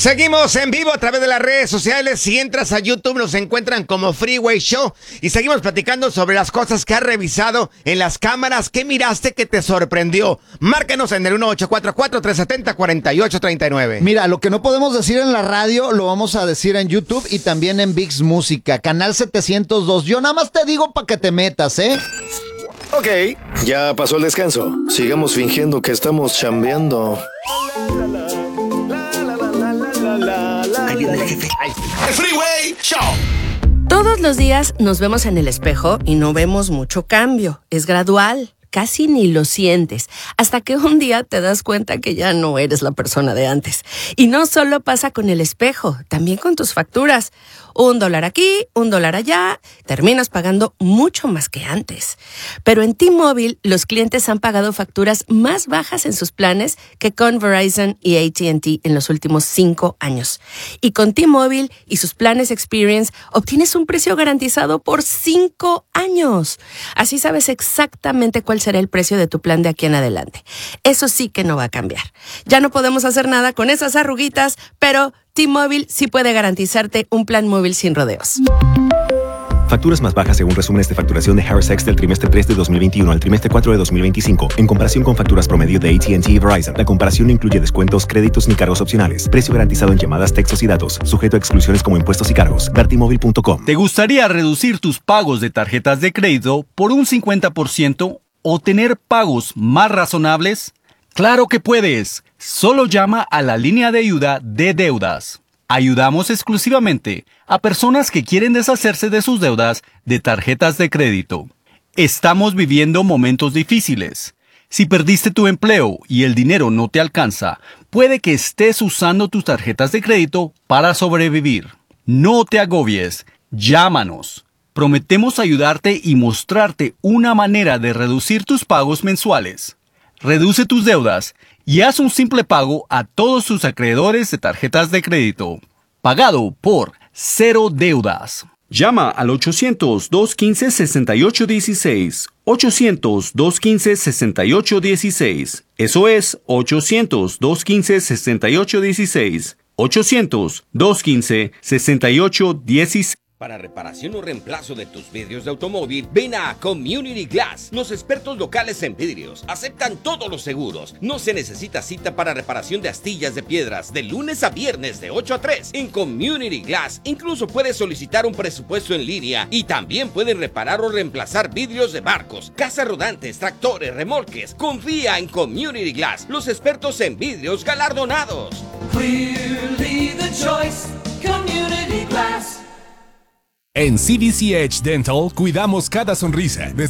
Seguimos en vivo a través de las redes sociales. Si entras a YouTube nos encuentran como Freeway Show. Y seguimos platicando sobre las cosas que has revisado en las cámaras. ¿Qué miraste que te sorprendió? Márcanos en el 1844-370-4839. Mira, lo que no podemos decir en la radio lo vamos a decir en YouTube y también en VIX Música, canal 702. Yo nada más te digo para que te metas, ¿eh? Ok, ya pasó el descanso. Sigamos fingiendo que estamos chambeando. Freeway Show. Todos los días nos vemos en el espejo y no vemos mucho cambio. Es gradual, casi ni lo sientes, hasta que un día te das cuenta que ya no eres la persona de antes. Y no solo pasa con el espejo, también con tus facturas. $1 aquí, $1 allá, terminas pagando mucho más que antes. Pero en T-Mobile, los clientes han pagado facturas más bajas en sus planes que con Verizon y AT&T en los últimos 5 años. Y con T-Mobile y sus planes Experience, obtienes un precio garantizado por 5 años. Así sabes exactamente cuál será el precio de tu plan de aquí en adelante. Eso sí que no va a cambiar. Ya no podemos hacer nada con esas arruguitas, pero T-Mobile sí puede garantizarte un plan móvil sin rodeos. Facturas más bajas según resúmenes de facturación de Harris X del trimestre 3 de 2021 al trimestre 4 de 2025. En comparación con facturas promedio de AT&T y Verizon, la comparación no incluye descuentos, créditos ni cargos opcionales. Precio garantizado en llamadas, textos y datos. Sujeto a exclusiones como impuestos y cargos. Vertimóvil.com. ¿Te gustaría reducir tus pagos de tarjetas de crédito por un 50% o tener pagos más razonables? ¡Claro que puedes! Solo llama a la línea de ayuda de deudas. Ayudamos exclusivamente a personas que quieren deshacerse de sus deudas de tarjetas de crédito. Estamos viviendo momentos difíciles. Si perdiste tu empleo y el dinero no te alcanza, puede que estés usando tus tarjetas de crédito para sobrevivir. No te agobies. Llámanos. Prometemos ayudarte y mostrarte una manera de reducir tus pagos mensuales. Reduce tus deudas y haz un simple pago a todos tus acreedores de tarjetas de crédito. Pagado por Cero Deudas. Llama al 800-215-6816. 800-215-6816. Eso es 800-215-6816. 800-215-6816. Para reparación o reemplazo de tus vidrios de automóvil, ven a Community Glass. Los expertos locales en vidrios aceptan todos los seguros. No se necesita cita para reparación de astillas de piedras de lunes a viernes de 8 a 3. En Community Glass incluso puedes solicitar un presupuesto en línea y también pueden reparar o reemplazar vidrios de barcos, casas rodantes, tractores, remolques. Confía en Community Glass, los expertos en vidrios galardonados. Clearly the choice, Community Glass. En CVC Edge Dental cuidamos cada sonrisa.